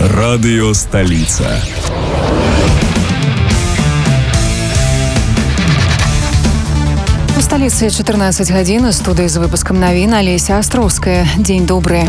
Радыё Сталіца. У столице 14 гадзін, студыі з выпускам навін Олеся Островская. Дзень добры.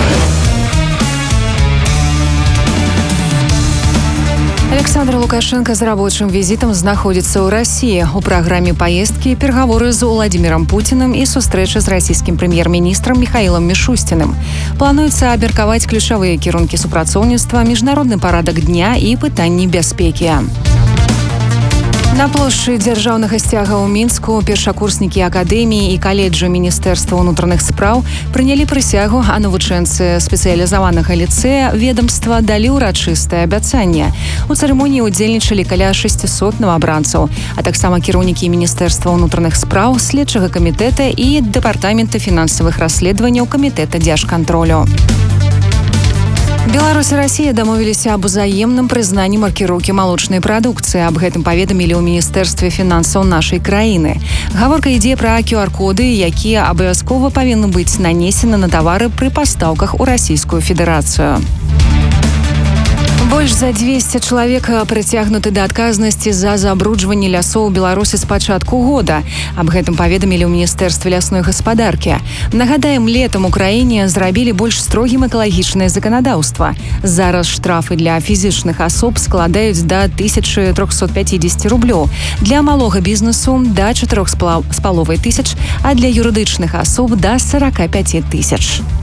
Александр Лукашенко з рабочым візітам знаходзіцца ў Расіі. У праграме паездкі перагаворы з Уладзімірам Пуціным і сустрэча з расійскім прэм'ер-міністрам Михаілам Мішустіным. Плануецца абмеркаваць ключавыя кірункі супрацоўніцтва, міжнародны парадак дня і пытанні бяспекі. На плошчы дзяржаўнага сцяга ў Мінску першакурснікі акадэміі і каледжа Міністэрства ўнутраных спраў прынялі прысягу, а навучэнцы спецыялізаванага ліцэя ведамства далі ўрачыстае абяцанне. У цырымоніі ўдзельнічалі каля 600 новабранцаў, а таксама кіраўнікі Міністэрства ўнутраных спраў, следчага камітэта і дэпартамента фінансавых расследаванняў камітэта дзяржкантролю. Беларусь і Расія дамовіліся аб узаемным прызнанні маркіроўкі малочнай прадукцыі. Аб гэтым паведамілі ў Міністэрстве фінансаў нашай краіны. Гаворка ідзе пра QR-коды, якія абавязкова павінны быць нанесены на тавары пры пастаўках у Расійскую Федэрацыю. Больш за 200 чалавек прыцягнуты да адказнасці за забруджванне лясоў у Беларусі з пачатку года. Аб гэтым паведамілі ў Міністэрстве лясной гаспадаркі. Нагадаем, летам у краіне зрабілі больш строгім экалагічнае заканадаўства. Зараз штрафы для фізічных асоб складаюць да 1350 рублёў. Для малога бізнесу да 4500, а для юрыдычных асоб да 45 000.